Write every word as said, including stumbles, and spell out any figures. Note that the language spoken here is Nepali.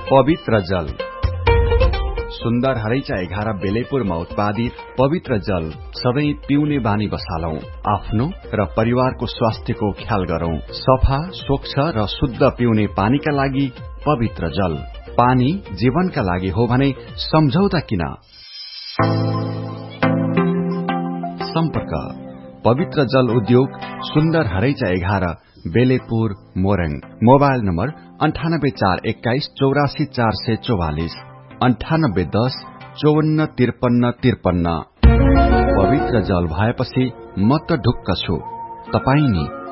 पवित्र जल। सुन्दर हरैचा एघार बेलेपुरमा उत्पादित पवित्र जल सधैं पिउने बानी बसालौं। आफ्नो र परिवारको स्वास्थ्यको ख्याल गरौं। सफा, स्वच्छ र शुद्ध पिउने पानीका लागि पवित्र जल। पानी जीवनका लागि हो भने सम्झौता किन। सम्पर्क पवित्र जल उद्योग, सुन्दर हरैचा एघार, बेलेपुर, मोरङ। मोबाइल नम्बर अन्ठानब्बे चार एक्काइस चौरासी चार सय चौवालिस, अन्ठानब्बे दस चौवन्न त्रिपन्न त्रिपन्न। पवित्र जल भएपछि म त ढुक्क छु, तपाई नि।